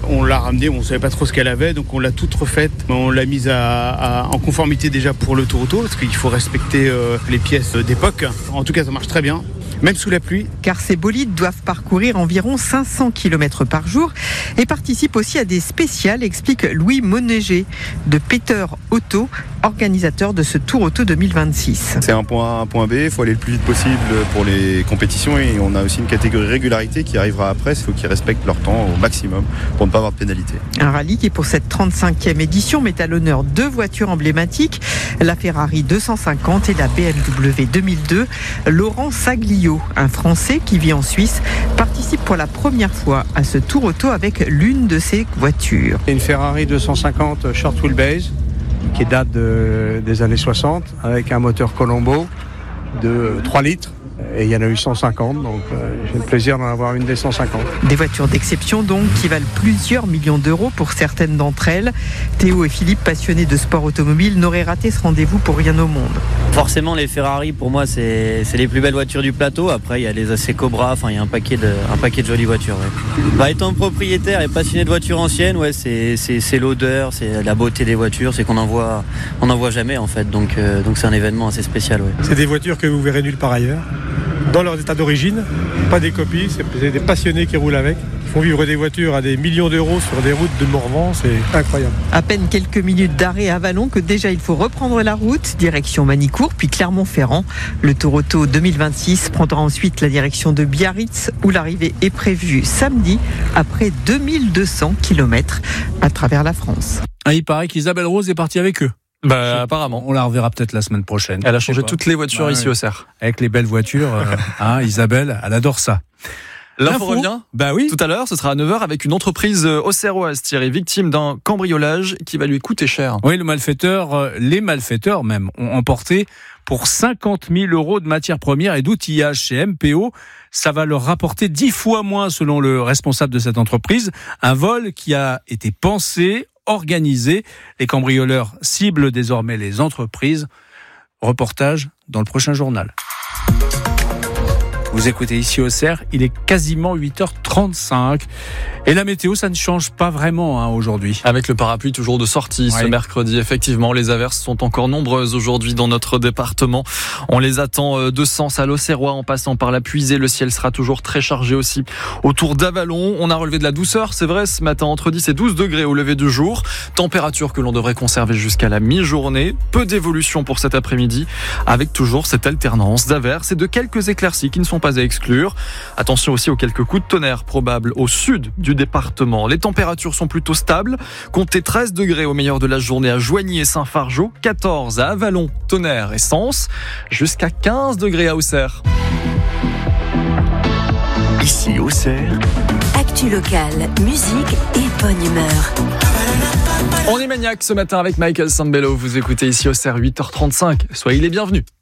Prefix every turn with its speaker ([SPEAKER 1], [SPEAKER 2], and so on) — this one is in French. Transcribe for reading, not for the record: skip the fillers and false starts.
[SPEAKER 1] On l'a ramenée, on ne savait pas trop ce qu'elle avait, donc on l'a toute refaite. On l'a mise en conformité déjà pour le tour auto, parce qu'il faut respecter les pièces d'époque. En tout cas, ça marche très bien. Même sous la pluie.
[SPEAKER 2] Car ces bolides doivent parcourir environ 500 km par jour et participent aussi à des spéciales, explique Louis Monéger de Peter Auto, organisateur de ce Tour Auto 2026.
[SPEAKER 3] C'est un point A, un point B, il faut aller le plus vite possible pour les compétitions et on a aussi une catégorie régularité qui arrivera après, il faut qu'ils respectent leur temps au maximum pour ne pas avoir de pénalité.
[SPEAKER 2] Un rallye qui pour cette 35e édition met à l'honneur 2 voitures emblématiques, la Ferrari 250 et la BMW 2002. Laurent Saglio, un Français qui vit en Suisse, participe pour la première fois à ce Tour Auto avec l'une de ses voitures.
[SPEAKER 4] Une Ferrari 250 short wheelbase qui date des années 60 avec un moteur Colombo de 3 litres. Et il y en a eu 150, donc j'ai le plaisir d'en avoir une des 150.
[SPEAKER 2] Des voitures d'exception donc, qui valent plusieurs millions d'euros pour certaines d'entre elles. Théo et Philippe, passionnés de sport automobile, n'auraient raté ce rendez-vous pour rien au monde.
[SPEAKER 5] Forcément, les Ferrari, pour moi, c'est les plus belles voitures du plateau. Après, il y a les AC Cobra, enfin, il y a un paquet de jolies voitures. Ouais. Étant propriétaire et passionné de voitures anciennes, ouais, c'est l'odeur, c'est la beauté des voitures, c'est qu'on en voit jamais en fait. Donc c'est un événement assez spécial. Ouais.
[SPEAKER 6] C'est des voitures que vous verrez nulle part ailleurs. Dans leur état d'origine, pas des copies, c'est des passionnés qui roulent avec. Ils font vivre des voitures à des millions d'euros sur des routes de Morvan, c'est incroyable.
[SPEAKER 2] À peine quelques minutes d'arrêt à Vallon que déjà il faut reprendre la route, direction Manicourt, puis Clermont-Ferrand. Le Tour Auto 2026 prendra ensuite la direction de Biarritz, où l'arrivée est prévue samedi, après 2200 km à travers la France.
[SPEAKER 7] Ah, il paraît qu'Isabelle Rose est partie avec eux.
[SPEAKER 8] Apparemment.
[SPEAKER 7] On la reverra peut-être la semaine prochaine.
[SPEAKER 8] Elle a changé toutes les voitures ici au Cerf.
[SPEAKER 7] Avec les belles voitures, Isabelle, elle adore ça.
[SPEAKER 8] L'info revient
[SPEAKER 7] oui.
[SPEAKER 8] Tout à l'heure, ce sera à 9h avec une entreprise auxerroise, Thierry, victime d'un cambriolage qui va lui coûter cher.
[SPEAKER 7] Oui, les malfaiteurs même, ont emporté pour 50 000 euros de matières premières et d'outillage chez MPO. Ça va leur rapporter 10 fois moins selon le responsable de cette entreprise. Un vol qui a été pensé, organisé. Les cambrioleurs ciblent désormais les entreprises. Reportage dans le prochain journal. Vous écoutez ici au Cerf, il est quasiment 8h35. Et la météo, ça ne change pas vraiment aujourd'hui.
[SPEAKER 8] Avec le parapluie toujours de sortie ce mercredi. Effectivement, les averses sont encore nombreuses aujourd'hui dans notre département. On les attend de Sens à l'Auxerrois en passant par la Puisée. Le ciel sera toujours très chargé aussi autour d'Avallon. On a relevé de la douceur, c'est vrai, ce matin entre 10 et 12 degrés au lever du jour. Température que l'on devrait conserver jusqu'à la mi-journée. Peu d'évolution pour cet après-midi avec toujours cette alternance d'averses et de quelques éclaircies qui ne sont pas à exclure. Attention aussi aux quelques coups de tonnerre probables au sud du département. Les températures sont plutôt stables. Comptez 13 degrés au meilleur de la journée à Joigny et Saint-Fargeau, 14 à Avallon, Tonnerre et Sens, jusqu'à 15 degrés à Auxerre.
[SPEAKER 9] Ici Auxerre. Actu locale, musique et bonne humeur.
[SPEAKER 8] On est maniaque ce matin avec Michael Sambello. Vous écoutez ici Auxerre 8h35. Soyez les bienvenus.